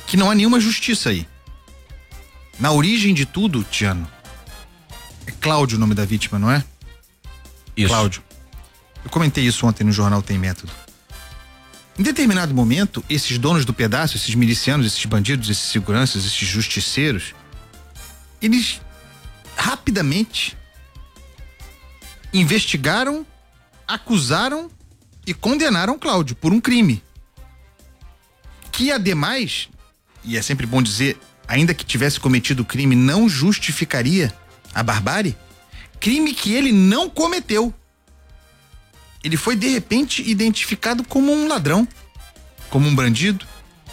que não há nenhuma justiça aí. Na origem de tudo, Tiano, é Cláudio o nome da vítima, não é? Isso. Cláudio. Eu comentei isso ontem no jornal Tem Método. Em determinado momento, esses donos do pedaço, esses milicianos, esses bandidos, esses seguranças, esses justiceiros, eles rapidamente investigaram, acusaram e condenaram Cláudio por um crime. Que, ademais, e é sempre bom dizer, ainda que tivesse cometido o crime, não justificaria a barbárie. Crime que ele não cometeu. Ele foi, de repente, identificado como um ladrão, como um bandido.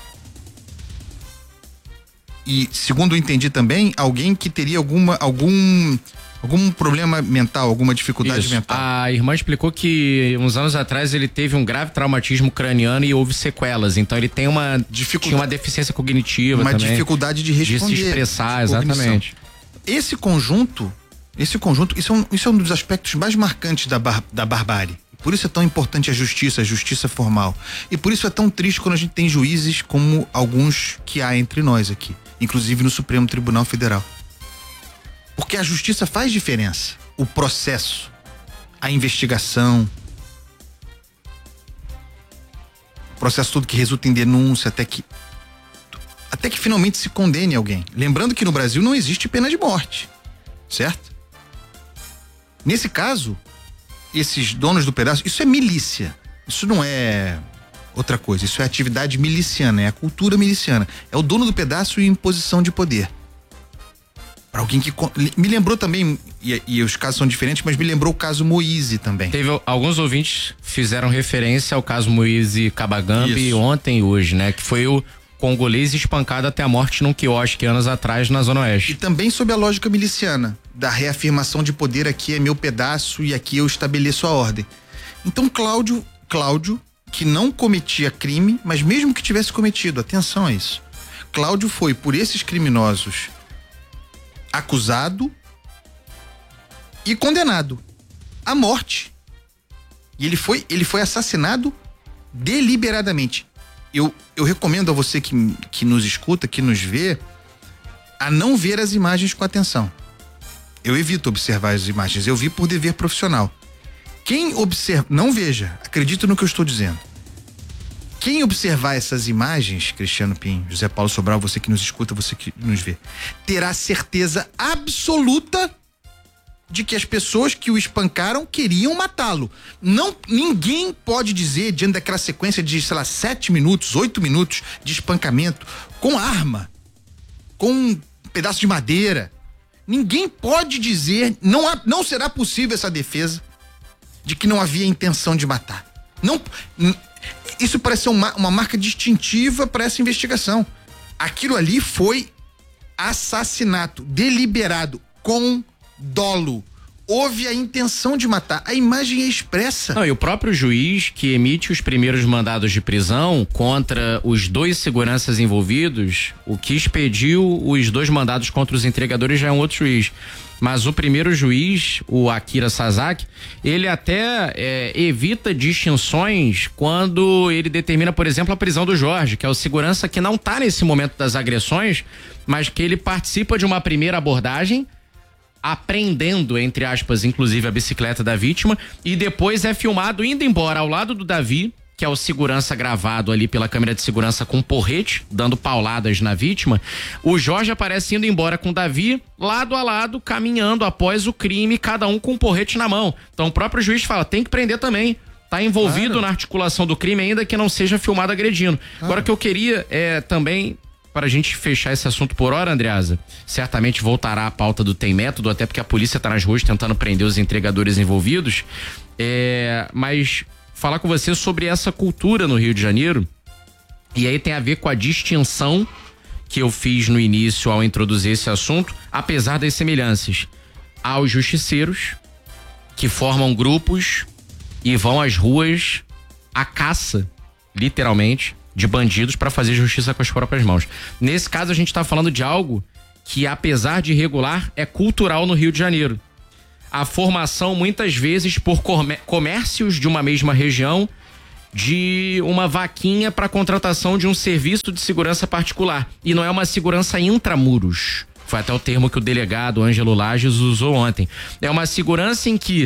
E, segundo eu entendi também, alguém que teria algum problema mental, alguma dificuldade mental. A irmã explicou que uns anos atrás ele teve um grave traumatismo craniano e houve sequelas. Então ele tem tinha uma deficiência cognitiva uma também. Dificuldade de responder. De se expressar, exatamente. Esse conjunto, isso é um dos aspectos mais marcantes da barbárie. Por isso é tão importante a justiça formal. E por isso é tão triste quando a gente tem juízes como alguns que há entre nós aqui, inclusive no Supremo Tribunal Federal. Porque a justiça faz diferença. O processo, a investigação, o processo todo que resulta em denúncia, até que finalmente se condene alguém. Lembrando que no Brasil não existe pena de morte, certo? Nesse caso, esses donos do pedaço, isso é milícia. Isso não é outra coisa. Isso é atividade miliciana, é a cultura miliciana. É o dono do pedaço em posição de poder. Para alguém que me lembrou também, e os casos são diferentes, mas me lembrou o caso Moise também. Teve alguns ouvintes fizeram referência ao caso Moise Kabagambi ontem e hoje, né? Que foi o congolês espancado até a morte num quiosque anos atrás na Zona Oeste. E também sob a lógica miliciana, da reafirmação de poder, aqui é meu pedaço e aqui eu estabeleço a ordem. Então Cláudio, que não cometia crime, mas mesmo que tivesse cometido, atenção a isso, Cláudio foi por esses criminosos acusado e condenado à morte. E ele foi assassinado deliberadamente. Eu recomendo a você que nos escuta, que nos vê, a não ver as imagens com atenção. Eu evito observar as imagens, eu vi por dever profissional. Quem observa, não veja, acredito no que eu estou dizendo. Quem observar essas imagens, Cristiano Pinho, José Paulo Sobral, você que nos escuta, você que nos vê, terá certeza absoluta de que as pessoas que o espancaram queriam matá-lo. Ninguém pode dizer, diante daquela sequência de, 7 minutos, 8 minutos de espancamento, com arma, com um pedaço de madeira, ninguém pode dizer, não será possível essa defesa de que não havia intenção de matar. Isso parece ser uma marca distintiva para essa investigação. Aquilo ali foi assassinato deliberado, com dolo. Houve a intenção de matar. A imagem é expressa. Não, e o próprio juiz que emite os primeiros mandados de prisão contra os 2 seguranças envolvidos, o que expediu os 2 mandados contra os entregadores já é um outro juiz. Mas o primeiro juiz, o Akira Sasaki, ele até evita distinções quando ele determina, por exemplo, a prisão do Jorge, que é o segurança que não está nesse momento das agressões, mas que ele participa de uma primeira abordagem, apreendendo, entre aspas, inclusive a bicicleta da vítima, e depois é filmado indo embora ao lado do Davi, que é o segurança gravado ali pela câmera de segurança com um porrete, dando pauladas na vítima. O Jorge aparece indo embora com o Davi, lado a lado, caminhando após o crime, cada um com um porrete na mão. Então o próprio juiz fala, tem que prender também. Tá envolvido na articulação do crime, ainda que não seja filmado agredindo. Agora o que eu queria também, para a gente fechar esse assunto por hora, Andreasa, certamente voltará à pauta do Tem Método, até porque a polícia tá nas ruas tentando prender os entregadores envolvidos, mas falar com você sobre essa cultura no Rio de Janeiro, e aí tem a ver com a distinção que eu fiz no início ao introduzir esse assunto, apesar das semelhanças. Há os justiceiros que formam grupos e vão às ruas à caça, literalmente, de bandidos para fazer justiça com as próprias mãos. Nesse caso a gente está falando de algo que, apesar de irregular, é cultural no Rio de Janeiro. A formação, muitas vezes, por comércios de uma mesma região de uma vaquinha para contratação de um serviço de segurança particular. E não é uma segurança intramuros. Foi até o termo que o delegado Ângelo Lages usou ontem. É uma segurança em que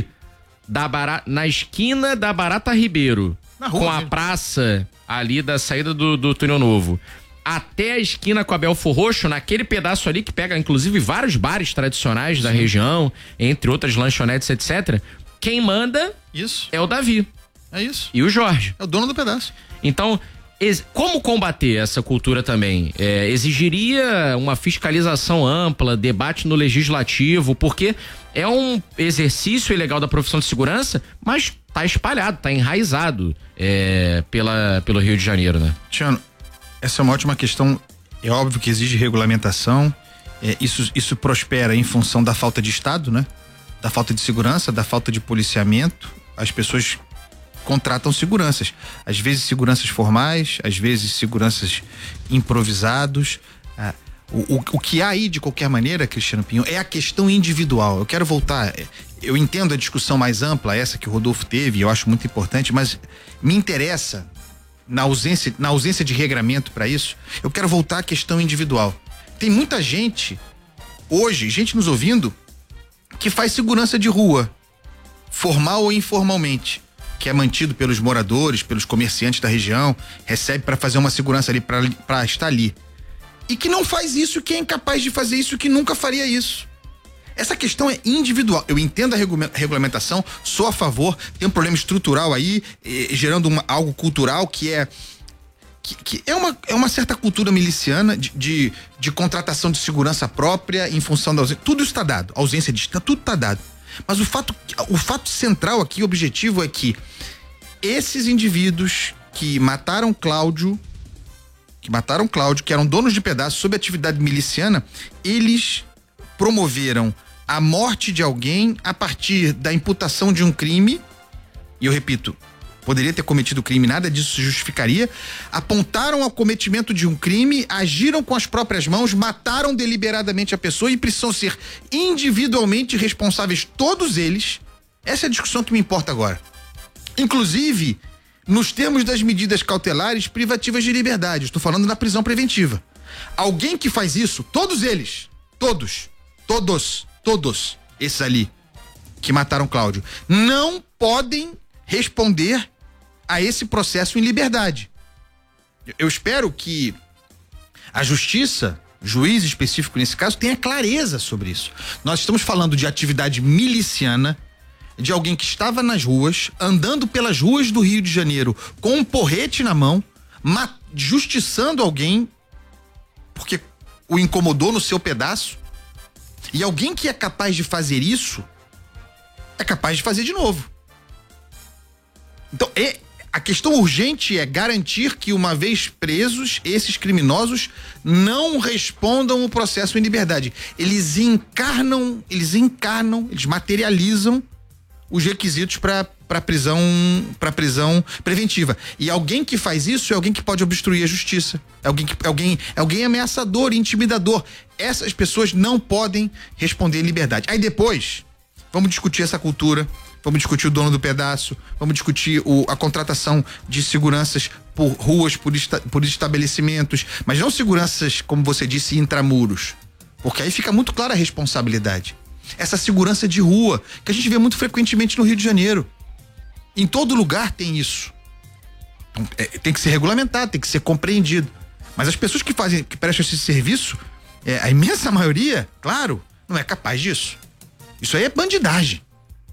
na esquina da Barata Ribeiro, com a praça ali da saída do Túnel Novo, até a esquina com a Belfor Roxo, naquele pedaço ali que pega inclusive vários bares tradicionais da região, entre outras lanchonetes, etc. Quem manda é o Davi. É isso. E o Jorge. É o dono do pedaço. Então, como combater essa cultura também? Exigiria uma fiscalização ampla, debate no legislativo, porque é um exercício ilegal da profissão de segurança, mas tá espalhado, tá enraizado pelo Rio de Janeiro, né? Tiano, essa é uma ótima questão. É óbvio que exige regulamentação. Isso prospera em função da falta de Estado, né? Da falta de segurança, da falta de policiamento. As pessoas contratam seguranças, às vezes seguranças formais, às vezes seguranças improvisados. O que há aí de qualquer maneira, Cristiano Pinho, é a questão individual. Eu quero voltar, eu entendo a discussão mais ampla, essa que o Rodolfo teve, eu acho muito importante, mas me interessa, na ausência de regramento para isso, eu quero voltar à questão individual. Tem muita gente hoje, gente nos ouvindo, que faz segurança de rua, formal ou informalmente, que é mantido pelos moradores, pelos comerciantes da região, recebe para fazer uma segurança ali, para estar ali. E que não faz isso, que é incapaz de fazer isso, que nunca faria isso. Essa questão é individual. Eu entendo a regulamentação, sou a favor, tem um problema estrutural aí, gerando algo cultural que é uma certa cultura miliciana de contratação de segurança própria em função da ausência. Tudo isso está dado, ausência de Estado, tudo está dado. Mas o fato central aqui, o objetivo é que esses indivíduos que mataram Cláudio, que eram donos de pedaços sob atividade miliciana, eles promoveram a morte de alguém a partir da imputação de um crime, e eu repito, poderia ter cometido crime, nada disso se justificaria, apontaram ao cometimento de um crime, agiram com as próprias mãos, mataram deliberadamente a pessoa e precisam ser individualmente responsáveis, todos eles. Essa é a discussão que me importa agora. Inclusive, nos termos das medidas cautelares privativas de liberdade, estou falando da prisão preventiva. Alguém que faz isso, todos eles, todos, esses ali, que mataram Cláudio, não podem responder a esse processo em liberdade. Eu espero que a justiça, juiz específico nesse caso, tenha clareza sobre isso. Nós estamos falando de atividade miliciana, de alguém que estava nas ruas, andando pelas ruas do Rio de Janeiro com um porrete na mão, justiçando alguém porque o incomodou no seu pedaço. E alguém que é capaz de fazer isso é capaz de fazer de novo. Então, a questão urgente é garantir que, uma vez presos, esses criminosos não respondam o processo em liberdade. Eles materializam os requisitos para prisão preventiva. E alguém que faz isso é alguém que pode obstruir a justiça. Alguém ameaçador, intimidador. Essas pessoas não podem responder em liberdade. Aí depois, vamos discutir essa cultura. Vamos discutir o dono do pedaço, vamos discutir a contratação de seguranças por ruas, por estabelecimentos, mas não seguranças, como você disse, intramuros, porque aí fica muito clara a responsabilidade. Essa segurança de rua, que a gente vê muito frequentemente no Rio de Janeiro. Em todo lugar tem isso. Então, tem que ser regulamentado, tem que ser compreendido. Mas as pessoas que prestam esse serviço, a imensa maioria, claro, não é capaz disso. Isso aí é bandidagem.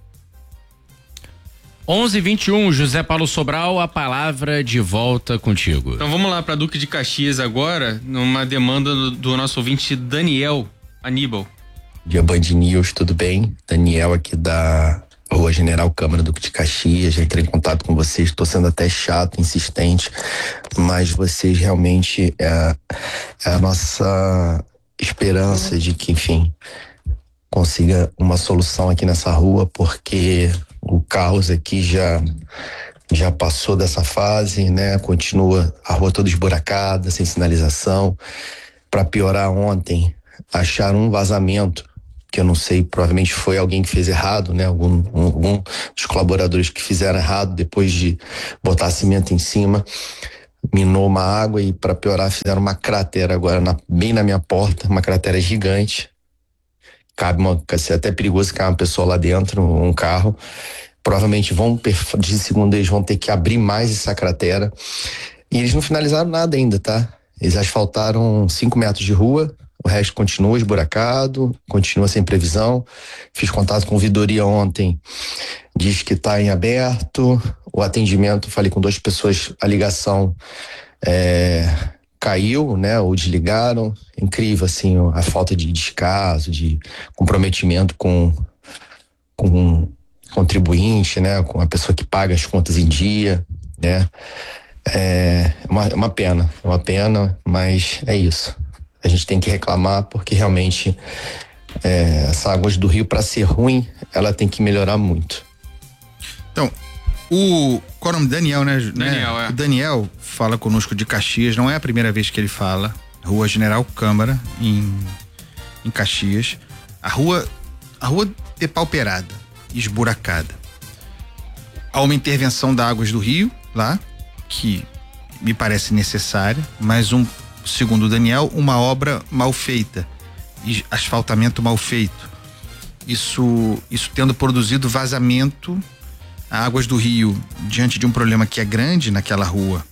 11h21, José Paulo Sobral, a palavra de volta contigo. Então vamos lá para Duque de Caxias agora, numa demanda do nosso ouvinte Daniel Aníbal. Dia Band News, tudo bem? Daniel aqui da Rua General Câmara Duque de Caxias, já entrei em contato com vocês, estou sendo até chato, insistente, mas vocês realmente é a nossa esperança de que, enfim, consiga uma solução aqui nessa rua, porque o Carlos aqui já passou dessa fase, né? Continua a rua toda esburacada, sem sinalização. Para piorar, ontem acharam um vazamento que eu não sei, provavelmente foi alguém que fez errado, né? Algum dos colaboradores que fizeram errado depois de botar cimento em cima, minou uma água e, para piorar, fizeram uma cratera agora bem na minha porta, uma cratera gigante. É até perigoso cair uma pessoa lá dentro, um carro. Provavelmente segundo eles vão ter que abrir mais essa cratera. E eles não finalizaram nada ainda, tá? Eles asfaltaram 5 metros de rua, o resto continua esburacado, continua sem previsão. Fiz contato com vidoria ontem, diz que tá em aberto. O atendimento, falei com 2 pessoas, a ligação caiu, né? Ou desligaram. Incrível, assim, a falta de descaso, de comprometimento com contribuinte, né? Com a pessoa que paga as contas em dia, né? É uma pena, mas é isso. A gente tem que reclamar porque realmente essa água do rio, para ser ruim, ela tem que melhorar muito. Então, qual é o nome? Daniel, né? Daniel, O Daniel fala conosco de Caxias, não é a primeira vez que ele fala. Rua General Câmara, em Caxias. A rua depauperada, esburacada. Há uma intervenção da Águas do Rio lá, que me parece necessária, mas segundo o Daniel, uma obra mal feita, asfaltamento mal feito. Isso tendo produzido vazamento. A Águas do Rio, diante de um problema que é grande naquela rua,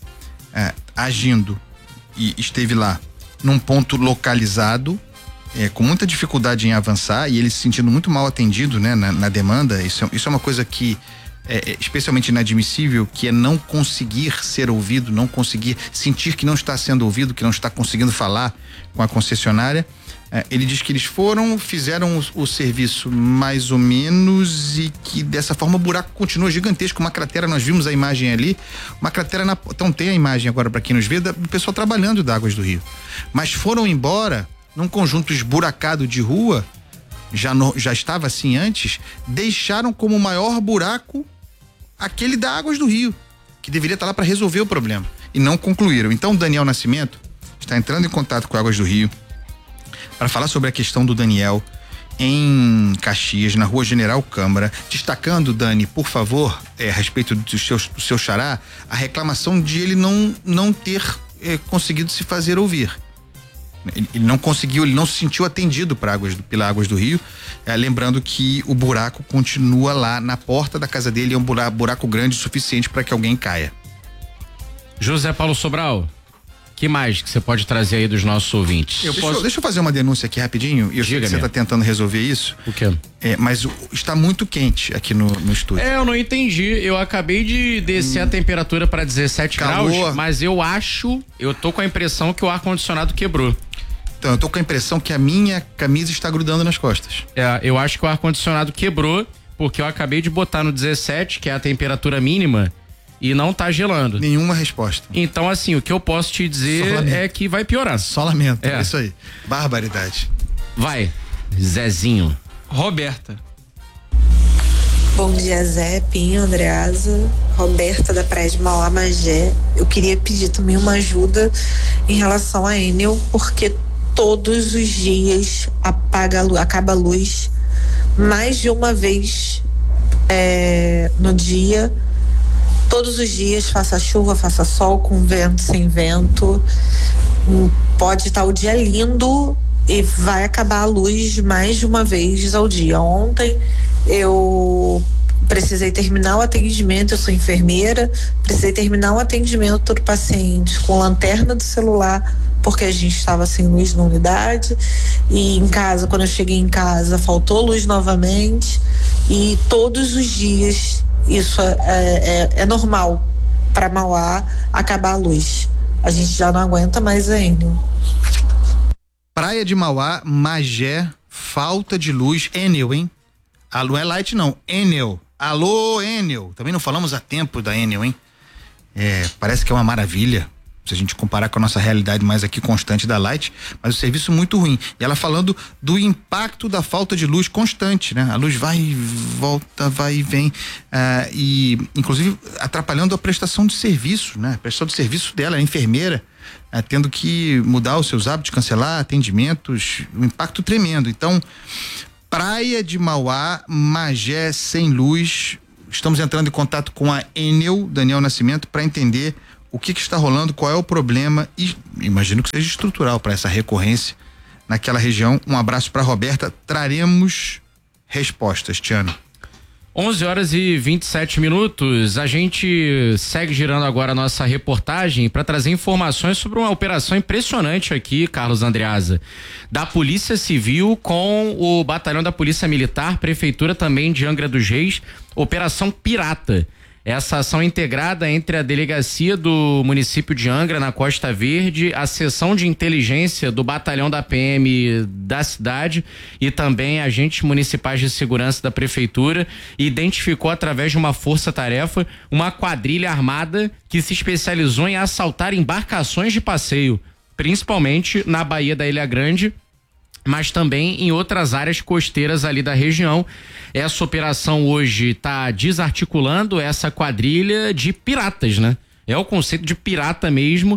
agindo, e esteve lá num ponto localizado, com muita dificuldade em avançar, e ele se sentindo muito mal atendido, né, na demanda. Isso é uma coisa que é especialmente inadmissível, que é não conseguir ser ouvido, não conseguir sentir que não está sendo ouvido, que não está conseguindo falar com a concessionária. Ele diz que eles fizeram o serviço mais ou menos, e que dessa forma o buraco continua gigantesco, uma cratera. Nós vimos a imagem ali, uma cratera então tem a imagem agora para quem nos vê do pessoal trabalhando da Águas do Rio, mas foram embora num conjunto esburacado de rua, já estava assim antes, deixaram como o maior buraco aquele da Águas do Rio, que deveria estar lá para resolver o problema, e não concluíram. Então o Daniel Nascimento está entrando em contato com Águas do Rio para falar sobre a questão do Daniel em Caxias, na Rua General Câmara, destacando, Dani, por favor, a respeito do seu xará, a reclamação de ele não ter conseguido se fazer ouvir. Ele não conseguiu, ele não se sentiu atendido pela Águas do Rio, lembrando que o buraco continua lá na porta da casa dele, é um buraco grande o suficiente para que alguém caia. José Paulo Sobral, que mais que você pode trazer aí dos nossos ouvintes? Deixa eu fazer uma denúncia aqui rapidinho. Eu sei que você está tentando resolver isso. O quê? Mas está muito quente aqui no estúdio. Eu não entendi. Eu acabei de descer a temperatura para 17 graus, mas eu tô com a impressão que o ar-condicionado quebrou. Então, eu tô com a impressão que a minha camisa está grudando nas costas. Eu acho que o ar-condicionado quebrou, porque eu acabei de botar no 17, que é a temperatura mínima, e não tá gelando. Nenhuma resposta. Então, assim, o que eu posso te dizer é que vai piorar. Só lamento. É isso aí. Barbaridade. Vai, Zezinho. Roberta. Bom dia, Zé, Pinho, Andreasa, Roberta da Praia de Mauá, Magé. Eu queria pedir também uma ajuda em relação a Enel, porque todos os dias acaba a luz mais de uma vez no dia. Todos os dias, faça chuva, faça sol, com vento, sem vento. Pode estar o dia lindo e vai acabar a luz mais de uma vez ao dia. Ontem eu precisei terminar o atendimento, eu sou enfermeira, precisei terminar o atendimento do paciente com lanterna do celular, porque a gente estava sem luz na unidade, e em casa, quando eu cheguei em casa, faltou luz novamente, e todos os dias isso é normal para Mauá acabar a luz. A gente já não aguenta mais ainda. Praia de Mauá, Magé, falta de luz. Enel, hein? Alô, é Light não, Enel. Alô, Enel. Também não falamos há tempo da Enel, hein? Parece que é uma maravilha, se a gente comparar com a nossa realidade mais aqui constante da Light, mas o serviço muito ruim. E ela falando do impacto da falta de luz constante, né? A luz vai e volta, vai e vem, e inclusive atrapalhando a prestação de serviço, né? A prestação de serviço dela, a enfermeira, tendo que mudar os seus hábitos, cancelar atendimentos, um impacto tremendo. Então, Praia de Mauá, Magé sem luz. Estamos entrando em contato com a Enel, Daniel Nascimento, para entender o que está rolando, qual é o problema, e imagino que seja estrutural para essa recorrência naquela região. Um abraço para Roberta, traremos respostas, Tiano. 11h27. A gente segue girando agora a nossa reportagem para trazer informações sobre uma operação impressionante aqui, Carlos Andreasa, da Polícia Civil com o Batalhão da Polícia Militar, Prefeitura também de Angra dos Reis, Operação Pirata. Essa ação integrada entre a delegacia do município de Angra, na Costa Verde, a seção de inteligência do batalhão da PM da cidade e também agentes municipais de segurança da prefeitura, identificou através de uma força-tarefa uma quadrilha armada que se especializou em assaltar embarcações de passeio, principalmente na Baía da Ilha Grande, mas também em outras áreas costeiras ali da região. Essa operação hoje está desarticulando essa quadrilha de piratas, né? É o conceito de pirata mesmo,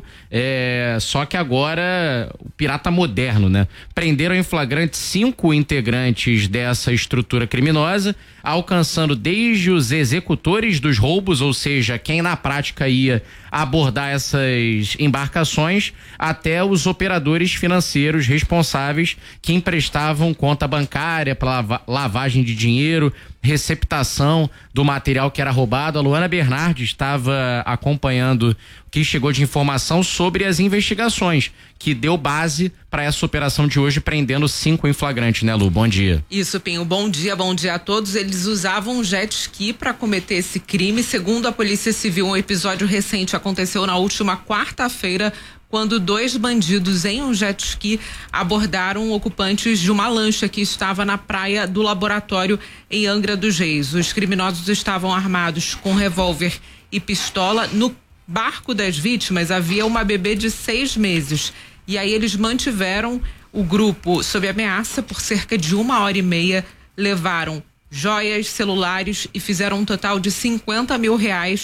só que agora o pirata moderno, né? Prenderam em flagrante 5 integrantes dessa estrutura criminosa, alcançando desde os executores dos roubos, ou seja, quem na prática ia abordar essas embarcações, até os operadores financeiros responsáveis que emprestavam conta bancária para lavagem de dinheiro, receptação do material que era roubado. A Luana Bernardes estava acompanhando o que chegou de informação sobre as investigações, que deu base para essa operação de hoje, prendendo 5 em flagrante, né, Lu? Bom dia. Isso, Pinho. Bom dia a todos. Eles usavam jet ski para cometer esse crime. Segundo a Polícia Civil, um episódio recente aconteceu na última quarta-feira, quando 2 bandidos em um jet ski abordaram ocupantes de uma lancha que estava na praia do Laboratório em Angra dos Reis. Os criminosos estavam armados com revólver e pistola. No barco das vítimas havia uma bebê de 6 meses. E aí eles mantiveram o grupo sob ameaça por cerca de 1h30, levaram joias, celulares e fizeram um total de R$50 mil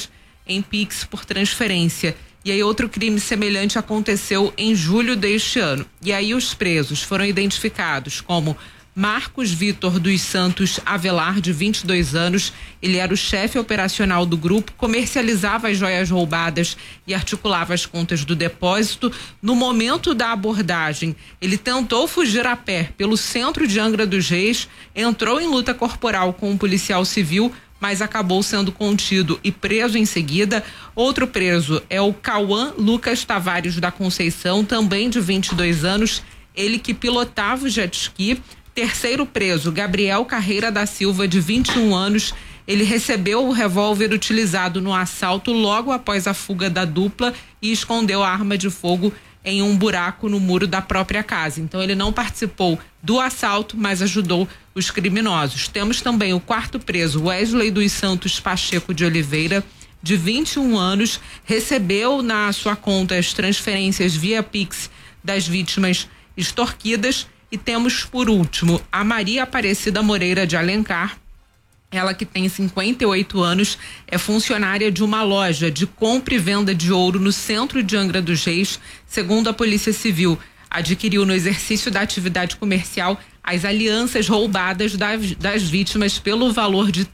em Pix por transferência. E aí outro crime semelhante aconteceu em julho deste ano. E aí os presos foram identificados como Marcos Vitor dos Santos Avelar, de 22 anos. Ele era o chefe operacional do grupo, comercializava as joias roubadas e articulava as contas do depósito. No momento da abordagem, ele tentou fugir a pé pelo centro de Angra dos Reis, entrou em luta corporal com um policial civil, mas acabou sendo contido e preso em seguida. Outro preso é o Cauã Lucas Tavares da Conceição, também de 22 anos, ele que pilotava o jet ski. Terceiro preso, Gabriel Carreira da Silva, de 21 anos, ele recebeu o revólver utilizado no assalto logo após a fuga da dupla e escondeu a arma de fogo em um buraco no muro da própria casa. Então ele não participou do assalto, mas ajudou os criminosos. Temos também o quarto preso, Wesley dos Santos Pacheco de Oliveira, de 21 anos, recebeu na sua conta as transferências via Pix das vítimas extorquidas. E temos, por último, a Maria Aparecida Moreira de Alencar. Ela, que tem 58 anos, é funcionária de uma loja de compra e venda de ouro no centro de Angra dos Reis. Segundo a Polícia Civil, adquiriu no exercício da atividade comercial as alianças roubadas das vítimas pelo valor de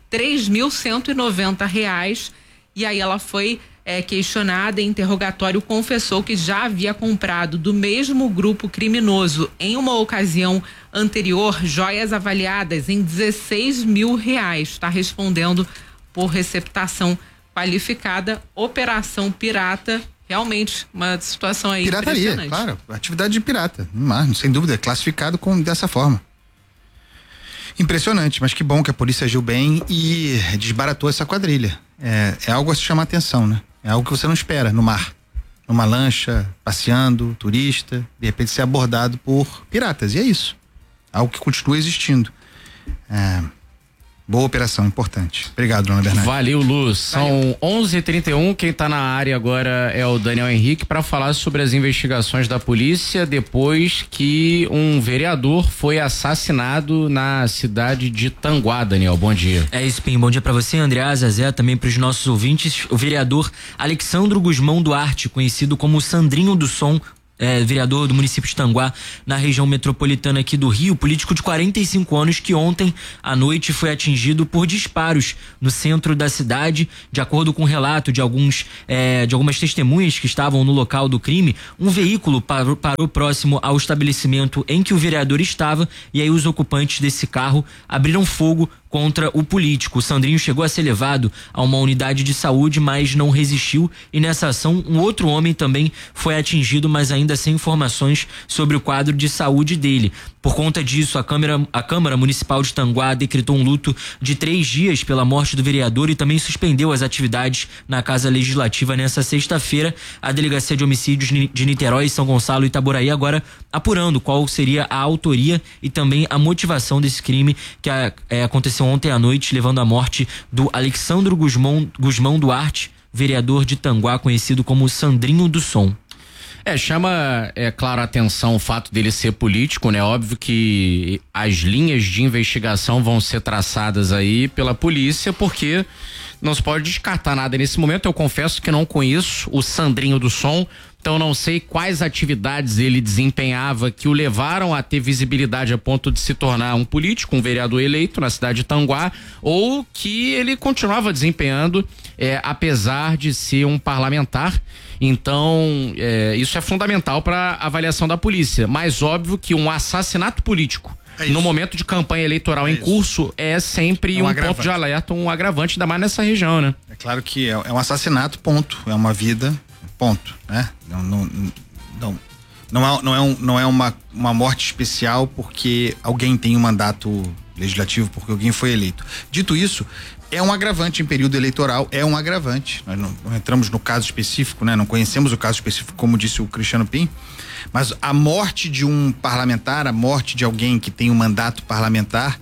R$3.190. E aí ela foi questionada em interrogatório, confessou que já havia comprado do mesmo grupo criminoso em uma ocasião anterior joias avaliadas em R$16 mil. Está respondendo por receptação qualificada. Operação Pirata, realmente uma situação aí pirataria, impressionante. Claro, atividade de pirata, sem dúvida, é classificado dessa forma. Impressionante, mas que bom que a polícia agiu bem e desbaratou essa quadrilha. É algo a se chamar atenção, né? É algo que você não espera no mar, numa lancha, passeando, turista, de repente ser abordado por piratas, e é isso. Algo que continua existindo. Boa operação, importante. Obrigado, dona Bernardo. Valeu, Luz. São 11h31. Quem está na área agora é o Daniel Henrique para falar sobre as investigações da polícia depois que um vereador foi assassinado na cidade de Tanguá. Daniel, bom dia. É isso, Pim. Bom dia para você, Andreasa, Zé, também para os nossos ouvintes. O vereador Alexandro Guzmão Duarte, conhecido como Sandrinho do Som, vereador do município de Tanguá, na região metropolitana aqui do Rio, político de 45 anos que ontem à noite foi atingido por disparos no centro da cidade. De acordo com o relato de algumas testemunhas que estavam no local do crime, um veículo parou próximo ao estabelecimento em que o vereador estava, e aí os ocupantes desse carro abriram fogo contra o político. O Sandrinho chegou a ser levado a uma unidade de saúde, mas não resistiu, e nessa ação um outro homem também foi atingido, mas ainda sem informações sobre o quadro de saúde dele. Por conta disso, a Câmara Municipal de Tanguá decretou um luto de 3 dias pela morte do vereador e também suspendeu as atividades na Casa Legislativa nessa sexta-feira. A Delegacia de Homicídios de Niterói, São Gonçalo e Itaboraí agora apurando qual seria a autoria e também a motivação desse crime que aconteceu ontem à noite, levando à morte do Alexandro Guzmão Duarte, vereador de Tanguá, conhecido como Sandrinho do Som. Chama, claro, a atenção o fato dele ser político, né? Óbvio que as linhas de investigação vão ser traçadas aí pela polícia, porque não se pode descartar nada nesse momento. Eu confesso que não conheço o Sandrinho do Som, então não sei quais atividades ele desempenhava que o levaram a ter visibilidade a ponto de se tornar um político, um vereador eleito na cidade de Tanguá, ou que ele continuava desempenhando, apesar de ser um parlamentar. Então, isso é fundamental para a avaliação da polícia. Mas óbvio que um assassinato político no momento de campanha eleitoral em curso é sempre um ponto de alerta, um agravante, ainda mais nessa região, né? É claro que é um assassinato, ponto. É uma vida, ponto, né? Não é uma morte especial porque alguém tem um mandato legislativo, porque alguém foi eleito. Dito isso, é um agravante em período eleitoral, é um agravante. Nós não entramos no caso específico, né? Não conhecemos o caso específico, como disse o Cristiano Pim, mas a morte de um parlamentar, a morte de alguém que tem um mandato parlamentar,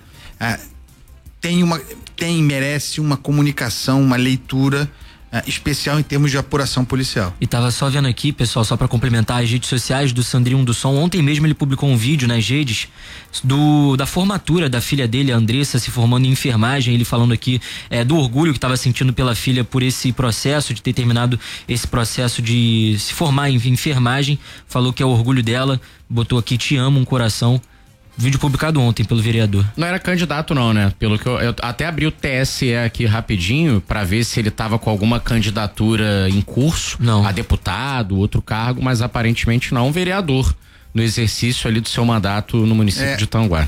merece uma comunicação, uma leitura especial em termos de apuração policial. E tava só vendo aqui, pessoal, só para complementar as redes sociais do Sandrinho do Som. Ontem mesmo ele publicou um vídeo nas redes da formatura da filha dele, a Andressa, se formando em enfermagem. Ele falando aqui do orgulho que estava sentindo pela filha por esse processo, de ter terminado esse processo de se formar em enfermagem. Falou que é o orgulho dela, botou aqui: te amo, um coração. Vídeo publicado ontem pelo vereador. Não era candidato não, né? Pelo que eu até abri o TSE aqui rapidinho pra ver se ele tava com alguma candidatura em curso. Não. A deputado, outro cargo, mas aparentemente não, vereador no exercício ali do seu mandato no município de Tanguá.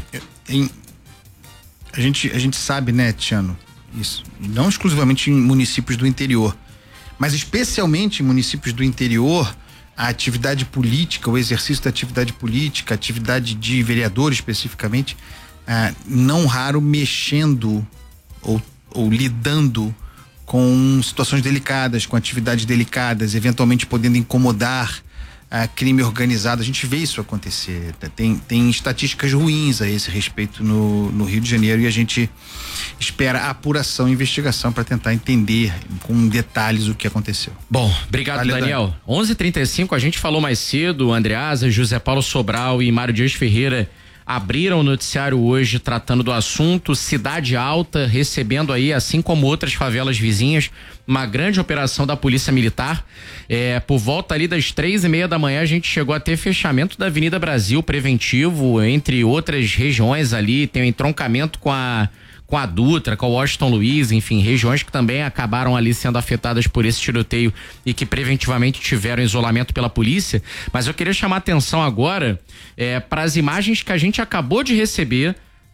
A gente sabe, né, Tiano, isso, não exclusivamente em municípios do interior, mas especialmente em municípios do interior, a atividade política, o exercício da atividade política, a atividade de vereador especificamente, não raro mexendo ou lidando com situações delicadas, com atividades delicadas, eventualmente podendo incomodar crime organizado. A gente vê isso acontecer. Tem estatísticas ruins a esse respeito no Rio de Janeiro, e a gente espera a apuração e investigação para tentar entender com detalhes o que aconteceu. Bom, obrigado, Daniel. 11h35, a gente falou mais cedo, Andreasa, José Paulo Sobral e Mário Dias Ferreira abriram o noticiário hoje tratando do assunto. Cidade Alta recebendo aí, assim como outras favelas vizinhas, uma grande operação da Polícia Militar. Por volta ali das 3:30 da manhã a gente chegou a ter fechamento da Avenida Brasil preventivo, entre outras regiões ali, tem um entroncamento com a Dutra, com a Washington Luiz, enfim, regiões que também acabaram ali sendo afetadas por esse tiroteio e que preventivamente tiveram isolamento pela polícia. Mas eu queria chamar a atenção agora para as imagens que a gente acabou de receber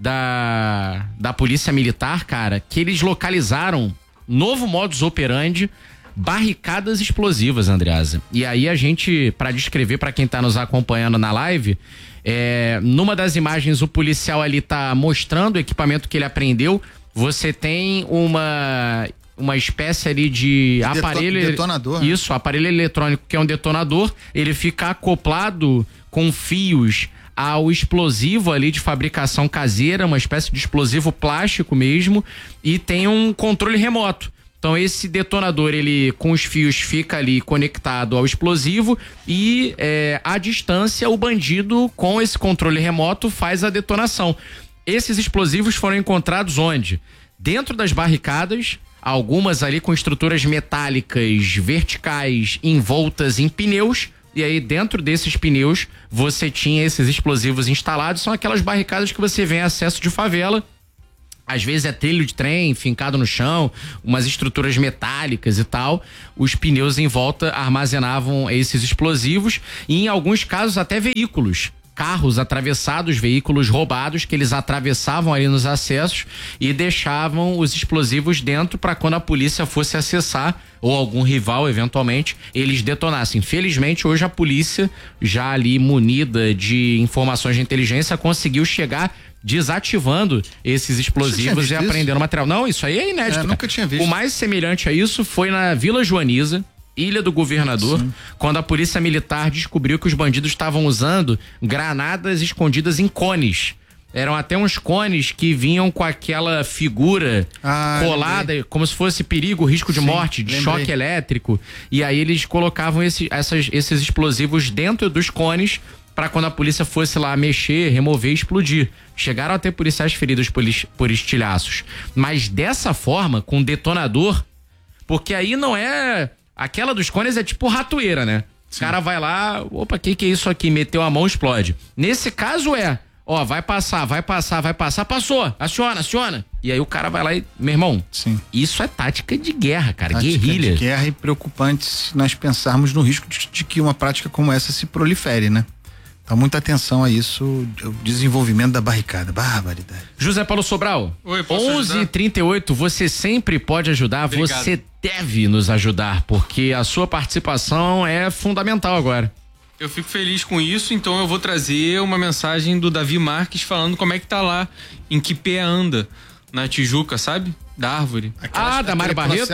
da Polícia Militar, cara, que eles localizaram novo modus operandi, barricadas explosivas, Andreasa. E aí a gente, para descrever para quem tá nos acompanhando na live, numa das imagens o policial ali tá mostrando o equipamento que ele apreendeu. Você tem uma espécie ali de aparelho... Detonador. Isso, aparelho eletrônico que é um detonador. Ele fica acoplado com fios ao explosivo ali de fabricação caseira, uma espécie de explosivo plástico mesmo, e tem um controle remoto. Então esse detonador, ele com os fios fica ali conectado ao explosivo e à distância o bandido com esse controle remoto faz a detonação. Esses explosivos foram encontrados onde? Dentro das barricadas, algumas ali com estruturas metálicas verticais envoltas em pneus, e aí dentro desses pneus você tinha esses explosivos instalados, são aquelas barricadas que você vê em acesso de favela. Às vezes é trilho de trem fincado no chão, umas estruturas metálicas e tal. Os pneus em volta armazenavam esses explosivos e em alguns casos até veículos. Carros atravessados, veículos roubados que eles atravessavam ali nos acessos e deixavam os explosivos dentro para quando a polícia fosse acessar ou algum rival eventualmente, eles detonassem. Felizmente hoje a polícia, já ali munida de informações de inteligência, conseguiu chegar desativando esses explosivos e apreendendo material. Não, isso aí é inédito. Nunca tinha visto. O mais semelhante a isso foi na Vila Joaniza, Ilha do Governador, quando a polícia militar descobriu que os bandidos estavam usando granadas escondidas em cones. Eram até uns cones que vinham com aquela figura colada, como se fosse perigo, risco de morte, de choque elétrico. E aí eles colocavam esses explosivos dentro dos cones para quando a polícia fosse lá mexer, remover e explodir. Chegaram a ter policiais feridos por estilhaços. Mas dessa forma, com detonador, porque aí não é... Aquela dos cones é tipo ratoeira, né? O cara vai lá, opa, que é isso aqui? Meteu a mão, explode. Nesse caso vai passar, passou, aciona. E aí o cara vai lá e, meu irmão, isso é tática de guerra, cara, guerrilha. Tática de guerra e preocupante se nós pensarmos no risco de que uma prática como essa se prolifere, né? Então, muita atenção a isso, o desenvolvimento da barricada, barbaridade. José Paulo Sobral. Oi, posso 11h38, você sempre pode ajudar, Obrigado. Você deve nos ajudar, porque a sua participação é fundamental agora. Eu fico feliz com isso, então eu vou trazer uma mensagem do Davi Marques falando como é que tá lá, em que pé anda, na Tijuca, sabe? Da árvore. Da Mário Barreto?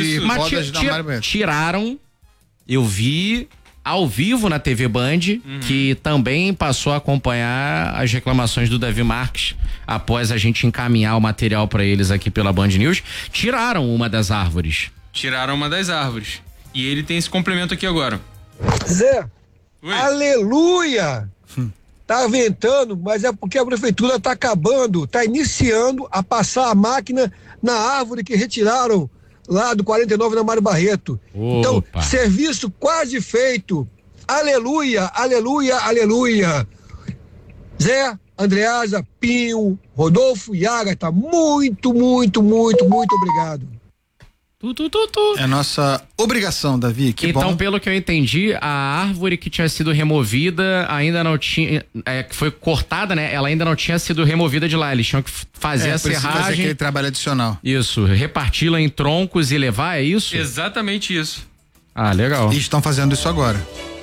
Mas tiraram, eu vi... ao vivo na TV Band, que também passou a acompanhar as reclamações do Davi Marques após a gente encaminhar o material para eles aqui pela Band News. Tiraram uma das árvores. E ele tem esse complemento aqui agora. Zé, aleluia! Tá ventando, mas é porque a prefeitura tá acabando, tá iniciando a passar a máquina na árvore que retiraram lá do 49 na Mário Barreto. Opa. Então, serviço quase feito. Aleluia, aleluia, aleluia. Zé, Andreasa, Pinho, Rodolfo e Agatha, muito obrigado. É nossa obrigação, Davi, que então, bom. pelo que eu entendi, a árvore que tinha sido removida ainda não tinha, que foi cortada, né? Ela ainda não tinha sido removida de lá, eles tinham que fazer a serragem. Fazer aquele trabalho adicional. Isso, reparti-la em troncos e levar, é isso? Exatamente isso. Ah, legal. E estão fazendo isso agora.